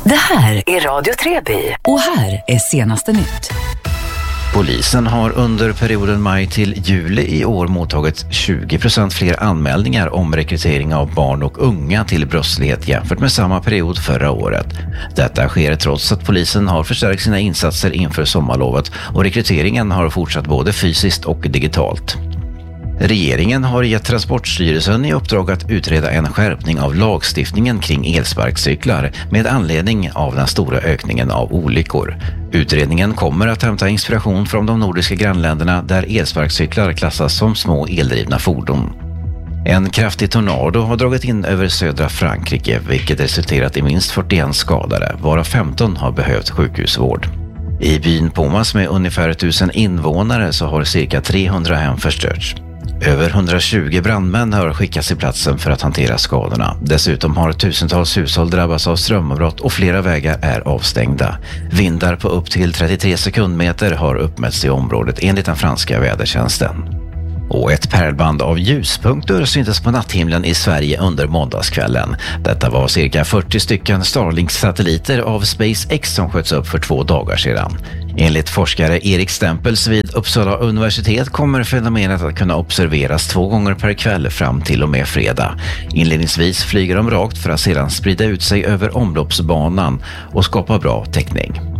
Det här är Radio Treby och här är senaste nytt. Polisen har under perioden maj till juli i år mottagit 20% fler anmälningar om rekrytering av barn och unga till brottslighet jämfört med samma period förra året. Detta sker trots att polisen har förstärkt sina insatser inför sommarlovet och rekryteringen har fortsatt både fysiskt och digitalt. Regeringen har gett Transportstyrelsen i uppdrag att utreda en skärpning av lagstiftningen kring elsparkcyklar med anledning av den stora ökningen av olyckor. Utredningen kommer att hämta inspiration från de nordiska grannländerna där elsparkcyklar klassas som små eldrivna fordon. En kraftig tornado har dragit in över södra Frankrike, vilket resulterat i minst 41 skadade, varav 15 har behövt sjukhusvård. I byn Pomas med ungefär 1000 invånare så har cirka 300 hem förstörts. Över 120 brandmän har skickats till platsen för att hantera skadorna. Dessutom har tusentals hushåll drabbats av strömavbrott och flera vägar är avstängda. Vindar på upp till 33 sekundmeter har uppmätts i området enligt den franska vädertjänsten. Och ett pärlband av ljuspunkter syntes på natthimlen i Sverige under måndagskvällen. Detta var cirka 40 stycken Starlink-satelliter av SpaceX som sköts upp för 2 dagar sedan. Enligt forskare Erik Stempels vid Uppsala universitet kommer fenomenet att kunna observeras 2 gånger per kväll fram till och med fredag. Inledningsvis flyger de rakt för att sedan sprida ut sig över omloppsbanan och skapa bra täckning.